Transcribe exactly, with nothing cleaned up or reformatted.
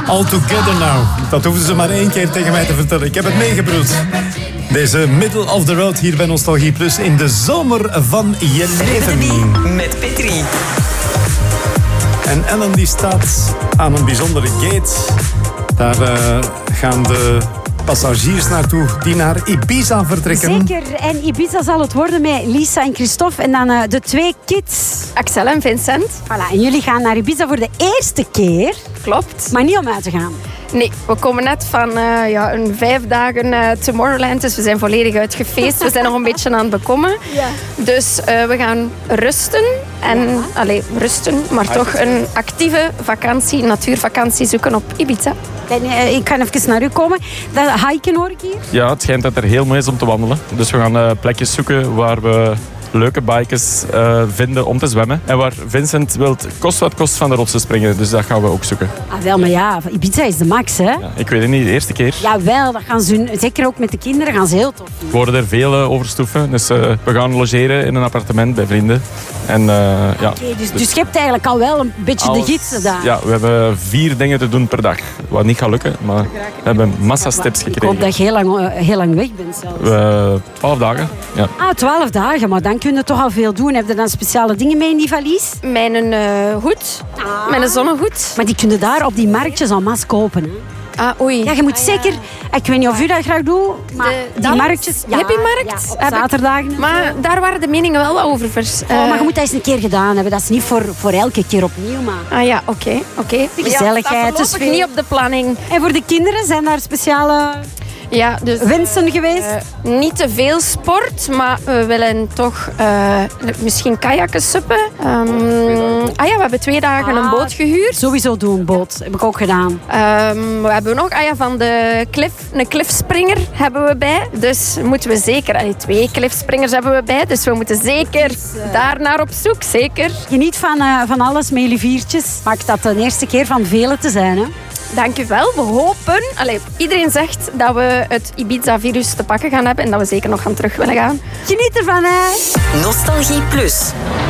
All Together Now. Dat hoefden ze maar één keer tegen mij te vertellen. Ik heb het meegebroed. Deze middle of the road hier bij Nostalgie Plus in de zomer van je leven. Met Petri. En Ellen die staat aan een bijzondere gate. Daar uh, gaan de passagiers naartoe die naar Ibiza vertrekken. Zeker, en Ibiza zal het worden met Lisa en Christophe en dan uh, de twee kids. Axel en Vincent. Voilà, en jullie gaan naar Ibiza voor de eerste keer. Klopt. Maar niet om uit te gaan. Nee, we komen net van uh, ja, een vijf dagen uh, Tomorrowland, dus we zijn volledig uitgefeest. We zijn nog een beetje aan het bekomen. Ja. Dus uh, we gaan rusten. En, ja. Allee, rusten, maar toch een actieve vakantie, natuurvakantie zoeken op Ibiza. En, uh, ik kan even naar u komen. Dat hiken hoor ik hier. Ja, het schijnt dat er heel mooi is om te wandelen. Dus we gaan uh, plekjes zoeken waar we leuke bikes uh, vinden om te zwemmen. En waar Vincent wil kost wat kost van de rotsen springen. Dus dat gaan we ook zoeken. Ah, wel, maar ja, Ibiza is de max, hè? Ja, ik weet het niet, de eerste keer. Jawel, dat gaan ze, zeker ook met de kinderen, gaan ze heel tof doen. We horen er veel uh, over stoeven. Dus uh, we gaan logeren in een appartement bij vrienden. En, uh, ja, okay, dus, dus, dus je hebt eigenlijk al wel een beetje als, de gidsen daar. Ja, we hebben vier dingen te doen per dag. Wat niet gaat lukken, maar we hebben massa's tips gekregen. Ik hoop dat je heel lang, uh, heel lang weg bent zelfs. Uh, twaalf dagen, ja. Ah, twaalf dagen, maar dan kun je toch al veel doen. Heb je dan speciale dingen mee in die valies? Mijn uh, hoed, ah. mijn zonnehoed. Maar die kun je daar op die marktjes al mas kopen, hè? Ah, oei. Ja, je moet ah, zeker... Ja. Ik weet niet of u dat graag doet, maar de, die dans? marktjes... Ja, Happymarkt? Ja, op zaterdagen. Ik, maar daar waren de meningen wel wat over vers. Oh, uh, maar je moet dat eens een keer gedaan hebben. Dat is niet voor, voor elke keer opnieuw, maar... Ah ja, oké. Okay, okay. De gezelligheid. Ja, dat is niet op de planning. En voor de kinderen zijn daar speciale... Ja, dus, wensen geweest? Uh, niet te veel sport, maar we willen toch uh, misschien kajakken suppen. Um, ah ja, we hebben twee dagen ah, een boot gehuurd. Sowieso doen een boot, heb ik ook gedaan. Um, we hebben nog ah ja, van de cliff, een cliffspringer hebben we bij. Dus moeten we zeker, allee, twee cliffspringers hebben we bij. Dus we moeten zeker dus, uh, daar naar op zoek, zeker. Geniet van, uh, van alles met jullie viertjes. Maakt dat de eerste keer van velen te zijn, hè? Dank u wel. We hopen... Allee, iedereen zegt dat we het Ibiza-virus te pakken gaan hebben en dat we zeker nog gaan terug willen gaan. Geniet ervan, hè. Nostalgie Plus.